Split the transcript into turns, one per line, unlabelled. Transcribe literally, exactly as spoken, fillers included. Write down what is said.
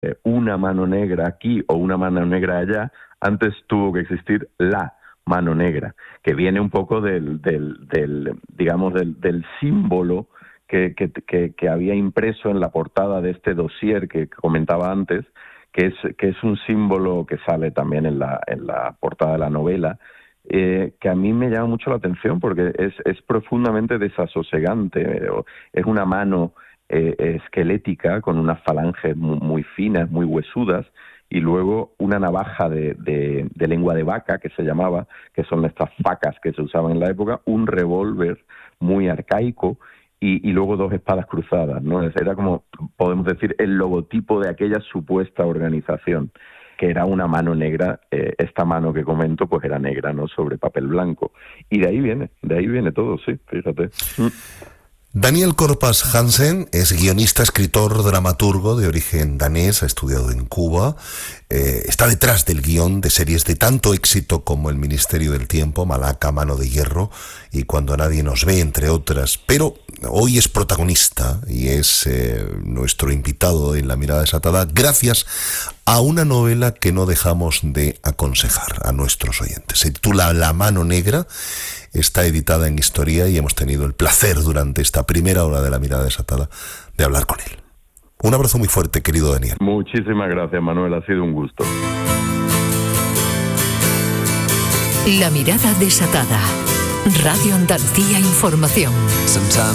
eh, una mano negra aquí o una mano negra allá, antes tuvo que existir la mano negra, que viene un poco del, del, del digamos, del, del símbolo que, que, que, que había impreso en la portada de este dossier que comentaba antes, que es, que es un símbolo que sale también en la, en la portada de la novela, eh, que a mí me llama mucho la atención porque es, es profundamente desasosegante. Es una mano eh, esquelética con unas falanges muy, muy finas, muy huesudas, y luego una navaja de, de, de lengua de vaca, que se llamaba, que son estas facas que se usaban en la época, un revólver muy arcaico, y, y luego dos espadas cruzadas, ¿no? Era como, podemos decir, el logotipo de aquella supuesta organización, que era una mano negra. Eh, esta mano que comento, pues era negra, ¿no?, sobre papel blanco. Y de ahí viene, de ahí viene todo, sí, fíjate. Mm.
Daniel Corpas Hansen es guionista, escritor, dramaturgo de origen danés, ha estudiado en Cuba, eh, está detrás del guión de series de tanto éxito como El Ministerio del Tiempo, Malaca, Mano de Hierro y Cuando nadie nos ve, entre otras, pero hoy es protagonista y es eh, nuestro invitado en La Mirada Desatada gracias a una novela que no dejamos de aconsejar a nuestros oyentes. Se titula La Mano Negra. Está editada en Historia y hemos tenido el placer durante esta primera hora de La Mirada Desatada de hablar con él. Un abrazo muy fuerte, querido Daniel.
Muchísimas gracias, Manuel. Ha sido un gusto.
La Mirada Desatada. Radio Andalucía Información.